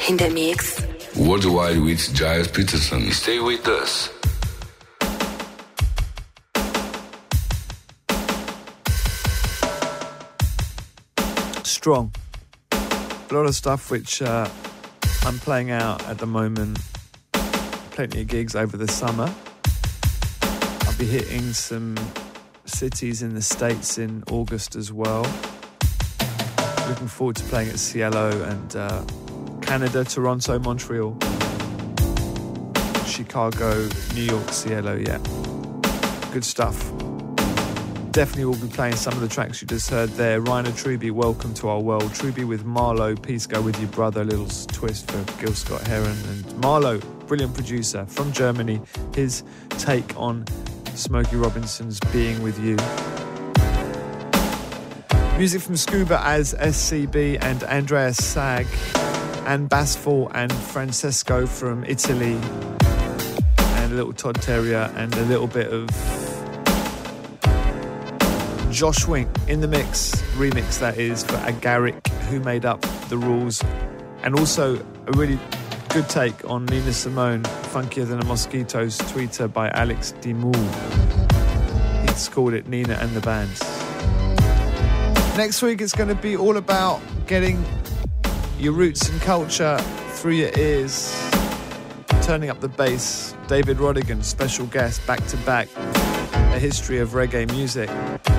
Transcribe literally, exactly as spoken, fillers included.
in the mix. Worldwide with Giles Peterson. Stay with us. Strong. A lot of stuff which uh, I'm playing out at the moment. Plenty of gigs over the summer. I'll be hitting some cities in the States in August as well. Looking forward to playing at Cielo and uh, Canada, Toronto, Montreal, Chicago, New York, Cielo, yeah. Good stuff. Definitely will be playing some of the tracks you just heard there. Rainer Truby, Welcome to Our World. Truby with Marlowe, Peace Go With You Brother, a little twist for Gil Scott Heron. And Marlowe, brilliant producer from Germany, his take on Smokey Robinson's Being With You. Music from Scuba as S C B and Andreas Sag, and Bassfall and Francesco from Italy, and a little Todd Terrier and a little bit of Josh Wink in the mix, remix that is, for Agaric, Who Made Up the Rules, and also a really good take on Nina Simone, Funkier Than a Mosquito's Tweeter by Alex Dimou. He's called it Nina and the Band. Next week it's going to be all about getting your roots and culture through your ears, turning up the bass. David Rodigan, special guest, back to back, a history of reggae music.